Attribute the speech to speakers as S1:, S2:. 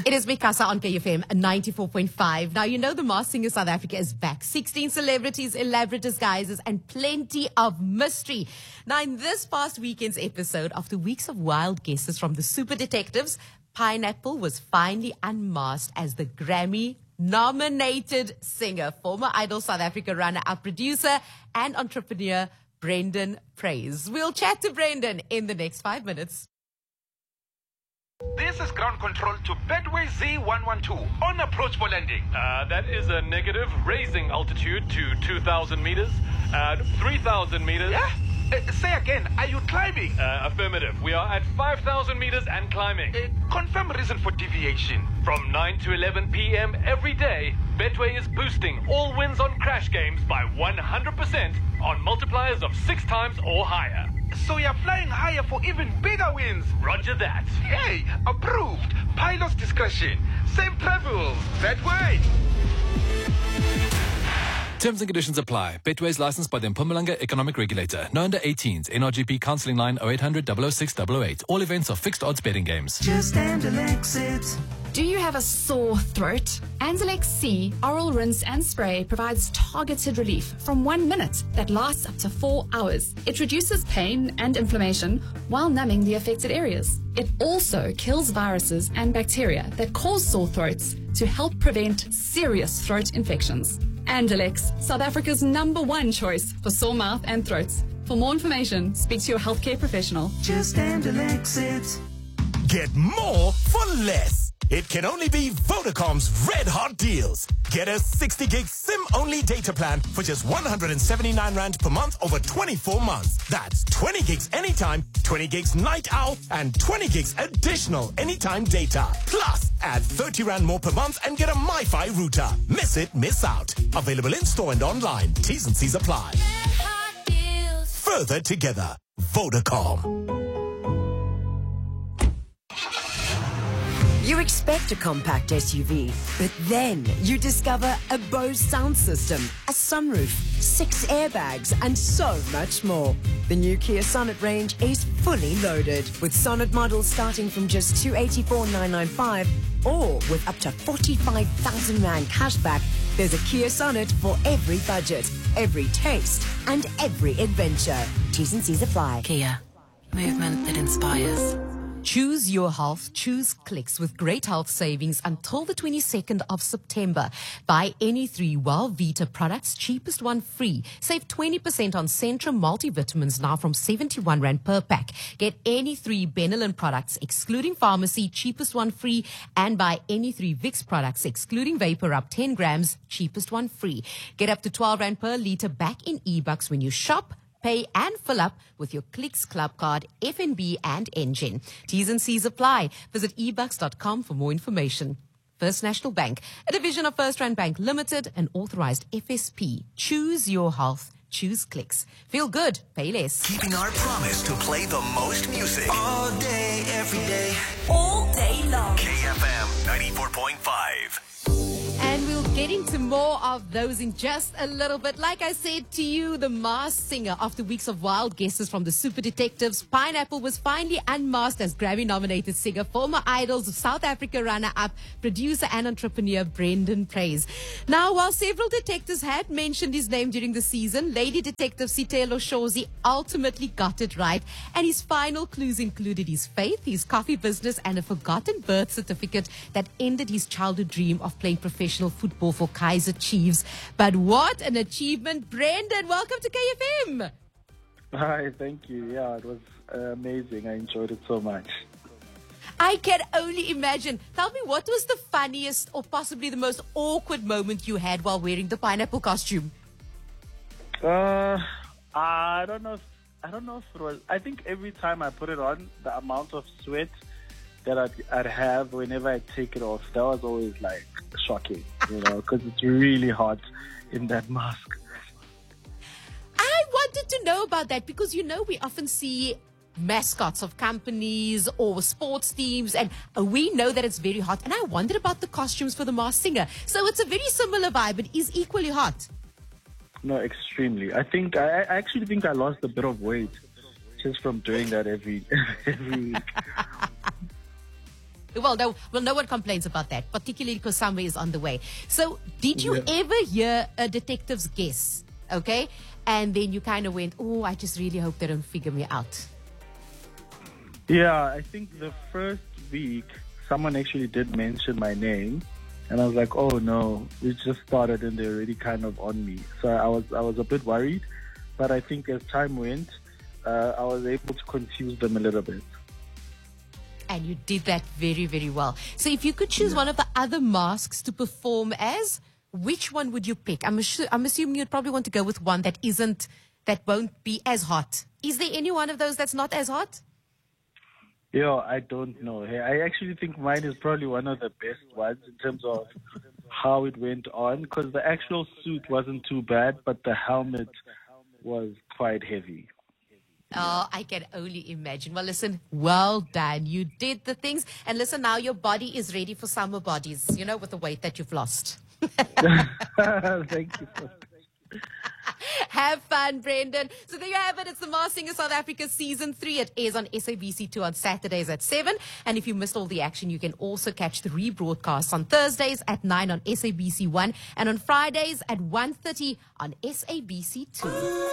S1: It is Mikasa on KFM 94.5. Now, you know the Masked Singer South Africa is back. 16 celebrities, elaborate disguises, and plenty of mystery. Now, in this past weekend's episode, after weeks of wild guesses from the Super Detectives, Pineapple was finally unmasked as the Grammy-nominated singer. Former Idol South Africa runner-up producer and entrepreneur Brendan Praise. We'll chat to Brendan in the next 5 minutes.
S2: This is ground control to Betway Z112 on approach for landing.
S3: That is a negative, raising altitude to 2,000 meters, 3,000 meters.
S2: Yeah? Say again, are you climbing?
S3: Affirmative. We are at 5,000 meters and climbing.
S2: Confirm reason for deviation.
S3: From 9 to 11 p.m. every day, Betway is boosting all wins on crash games by 100% on multipliers of 6 times or higher.
S2: So you're flying higher for even bigger wins.
S3: Roger that.
S2: Hey, approved. Pilot's discretion. Safe travels. Betway.
S4: Terms and conditions apply. Betway is licensed by the Mpumalanga Economic Regulator. No under 18s. NRGP counselling line 0800 006 008. All events are fixed odds betting games.
S5: Just Andalex it.
S6: Do you have a sore throat? Andalex C Oral Rinse and Spray provides targeted relief from 1 minute that lasts up to 4 hours. It reduces pain and inflammation while numbing the affected areas. It also kills viruses and bacteria that cause sore throats to help prevent serious throat infections. Andalex, South Africa's #1 choice for sore mouth and throats. For more information, speak to your healthcare professional.
S5: Just Andalex it.
S7: Get more for less. It can only be Vodacom's red hot deals. Get a 60 gig SIM-only data plan for just 179 Rand per month over 24 months. That's 20 gigs anytime, 20 gigs night owl, and 20 gigs additional anytime data. Plus, add 30 Rand more per month and get a MiFi router. Miss it, miss out. Available in-store and online. T's and C's apply. Further together. Vodacom.
S8: You expect a compact SUV, but then you discover a Bose sound system, a sunroof, 6 airbags, and so much more. The new Kia Sonet range is fully loaded, with Sonet models starting from just 284,995, or with up to 45,000 Rand cashback. There's a Kia Sonet for every budget, every taste, and every adventure. T's and C's apply.
S9: Kia, movement that inspires.
S1: Choose your health, choose Clicks with great health savings until the 22nd of September. Buy any 3 Wellvita products, cheapest one free. Save 20% on Centrum multivitamins now from 71 Rand per pack. Get any 3 Benelin products, excluding pharmacy, cheapest one free. And buy any 3 Vicks products, excluding Vapor Up 10 grams, cheapest one free. Get up to 12 Rand per litre back in eBucks when you shop, pay and fill up with your Clicks Club card, FNB and Engine. T's and C's apply. Visit ebucks.com for more information. First National Bank, a division of First Rand Bank Limited, an authorized FSP. Choose your health. Choose Clicks. Feel good. Pay less.
S10: Keeping our promise to play the most music.
S5: All day, every day.
S9: All day long.
S10: KFM 94.5.
S1: And we'll get into more of those in just a little bit. Like I said to you, the Masked Singer, after weeks of wild guesses from the Super Detectives, Pineapple was finally unmasked as Grammy-nominated singer, former Idols South Africa runner-up, producer and entrepreneur Brendan Praise. Now, while several detectives had mentioned his name during the season, Lady Detective Sitelo Shozi ultimately got it right, and his final clues included his faith, his coffee business, and a forgotten birth certificate that ended his childhood dream of playing professional football for Kaizer Chiefs. But what an achievement. Brendan, welcome to KFM.
S11: Hi, thank you. Yeah, it was amazing. I enjoyed it so much.
S1: I can only imagine. Tell me, what was the funniest or possibly the most awkward moment you had while wearing the pineapple costume?
S11: I don't know if it was. I think every time I put it on, the amount of sweat that I'd have whenever I take it off, that was always like shocking, because it's really hot in that mask.
S1: I wanted to know about that because, we often see mascots of companies or sports teams, and we know that it's very hot. And I wondered about the costumes for the Masked Singer. So it's a very similar vibe. It is equally hot.
S11: No, extremely. I actually think I lost a bit of weight just from doing that every week.
S1: Well, no one complains about that, particularly because summer is on the way. So, did you ever hear a detective's guess? Okay, and then you kind of went, "Oh, I just really hope they don't figure me out."
S11: Yeah, I think the first week someone actually did mention my name, and I was like, "Oh no, we just started and they're already kind of on me." So I was a bit worried, but I think as time went, I was able to confuse them a little bit.
S1: And you did that very, very well. So if you could choose one of the other masks to perform as, which one would you pick? I'm assuming you'd probably want to go with one that won't be as hot. Is there any one of those that's not as hot?
S11: Yeah, I don't know. Hey, I actually think mine is probably one of the best ones in terms of how it went on, because the actual suit wasn't too bad, but the helmet was quite heavy.
S1: Oh, I can only imagine. Well, listen, well done. You did the things. And listen, now your body is ready for summer bodies, with the weight that you've lost.
S11: Thank you so much.
S1: Have fun, Brendan. So there you have it. It's The Masked Singer South Africa Season 3. It airs on SABC2 on Saturdays at 7. And if you missed all the action, you can also catch the rebroadcasts on Thursdays at 9 on SABC1 and on Fridays at 1:30 on SABC2.